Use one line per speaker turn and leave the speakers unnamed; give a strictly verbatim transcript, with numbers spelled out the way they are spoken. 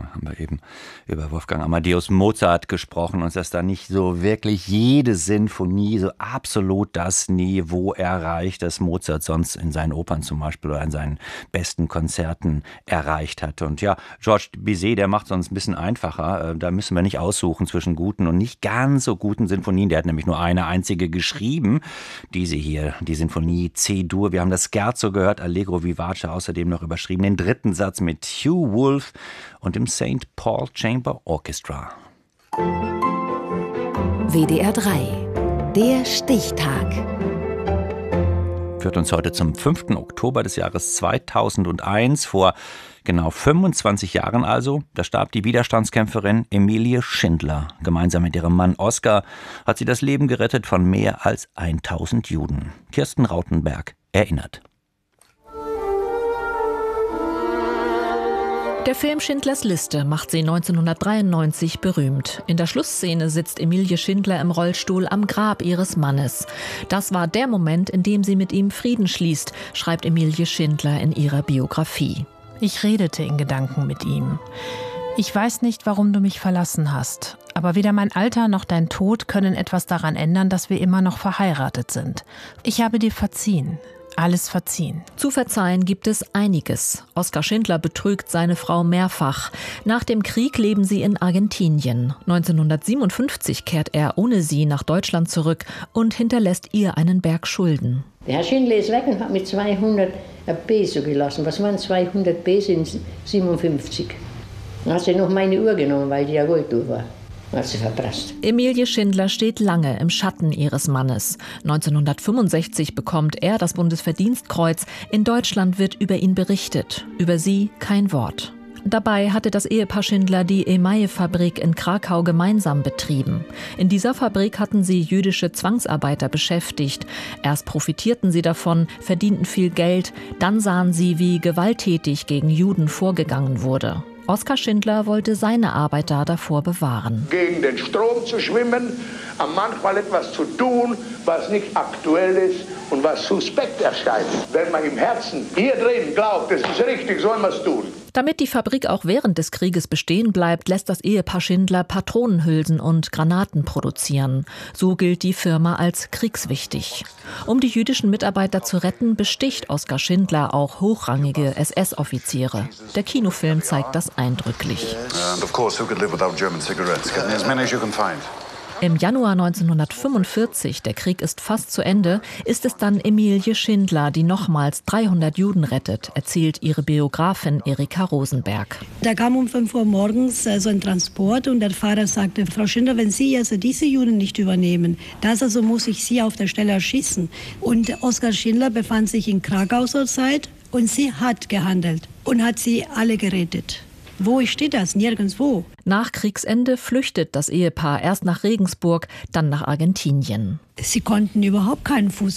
haben wir eben über Wolfgang Amadeus Mozart gesprochen und dass da nicht so wirklich jede Sinfonie so absolut das Niveau erreicht, das Mozart sonst in seinen Opern zum Beispiel oder in seinen besten Konzerten erreicht hat. Und ja, Georges Bizet, der macht es uns ein bisschen einfacher. Da müssen wir nicht aussuchen zwischen guten und nicht ganz so guten Sinfonien. Der hat nämlich nur eine einzige geschrieben. Diese hier, die Sinfonie C-Dur. Wir haben das Scherzo gehört, Allegro vivace, außerdem noch überschrieben den dritten Satz mit Hugh Wolf und dem Saint Paul Chamber Orchestra.
W D R drei, der Stichtag.
Führt uns heute zum fünften Oktober des Jahres zweitausendeins. Vor genau fünfundzwanzig Jahren also, da starb die Widerstandskämpferin Emilie Schindler. Gemeinsam mit ihrem Mann Oskar hat sie das Leben gerettet von mehr als tausend Juden. Kirsten Rautenberg erinnert.
Der Film Schindlers Liste macht sie neunzehnhundertdreiundneunzig berühmt. In der Schlussszene sitzt Emilie Schindler im Rollstuhl am Grab ihres Mannes. Das war der Moment, in dem sie mit ihm Frieden schließt, schreibt Emilie Schindler in ihrer Biografie.
Ich redete in Gedanken mit ihm. Ich weiß nicht, warum du mich verlassen hast. Aber weder mein Alter noch dein Tod können etwas daran ändern, dass wir immer noch verheiratet sind. Ich habe dir verziehen. Alles verziehen.
Zu verzeihen gibt es einiges. Oskar Schindler betrügt seine Frau mehrfach. Nach dem Krieg leben sie in Argentinien. neunzehnhundertsiebenundfünfzig kehrt er ohne sie nach Deutschland zurück und hinterlässt ihr einen Berg Schulden.
Der Herr Schindler ist weg und hat mit zweihundert Peso gelassen. Was waren zweihundert Peso in siebenundfünfzig? Dann hat sie noch meine Uhr genommen, weil die ja Golduhr war. Hat sie verprasst.
Emilie Schindler steht lange im Schatten ihres Mannes. neunzehnhundertfünfundsechzig bekommt er das Bundesverdienstkreuz. In Deutschland wird über ihn berichtet. Über sie kein Wort. Dabei hatte das Ehepaar Schindler die Emaille-Fabrik in Krakau gemeinsam betrieben. In dieser Fabrik hatten sie jüdische Zwangsarbeiter beschäftigt. Erst profitierten sie davon, verdienten viel Geld. Dann sahen sie, wie gewalttätig gegen Juden vorgegangen wurde. Oskar Schindler wollte seine Arbeiter davor bewahren.
Gegen den Strom zu schwimmen, manchmal etwas zu tun, was nicht aktuell ist und was suspekt erscheint. Wenn man im Herzen hier drin glaubt, es ist richtig, soll man es tun.
Damit die Fabrik auch während des Krieges bestehen bleibt, lässt das Ehepaar Schindler Patronenhülsen und Granaten produzieren. So gilt die Firma als kriegswichtig. Um die jüdischen Mitarbeiter zu retten, besticht Oskar Schindler auch hochrangige S S-Offiziere. Der Kinofilm zeigt das eindrücklich. Im Januar neunzehnhundertfünfundvierzig, der Krieg ist fast zu Ende, ist es dann Emilie Schindler, die nochmals dreihundert Juden rettet, erzählt ihre Biografin Erika Rosenberg.
Da kam um fünf Uhr morgens äh, so ein Transport und der Fahrer sagte, Frau Schindler, wenn Sie also diese Juden nicht übernehmen, das also muss ich Sie auf der Stelle erschießen. Und Oskar Schindler befand sich in Krakau zur Zeit und sie hat gehandelt und hat sie alle gerettet. Wo steht das? Nirgendwo.
Nach Kriegsende flüchtet das Ehepaar erst nach Regensburg, dann nach Argentinien.
Sie konnten überhaupt keinen Fuß